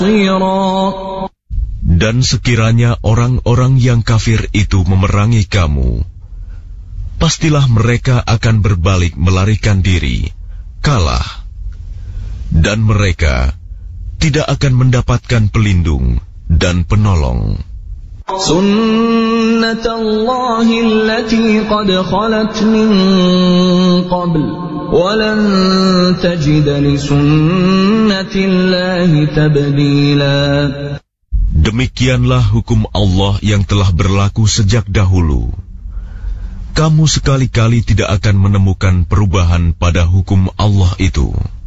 Dan sekiranya orang-orang yang kafir itu memerangi kamu, pastilah mereka akan berbalik melarikan diri, kalah, dan mereka tidak akan mendapatkan pelindung dan penolong. Sunnatullahi allati qad khalat min qabl wa lan tajida li sunnatillahi tabdila. Demikianlah hukum Allah yang telah berlaku sejak dahulu. Kamu sekali-kali tidak akan menemukan perubahan pada hukum Allah itu.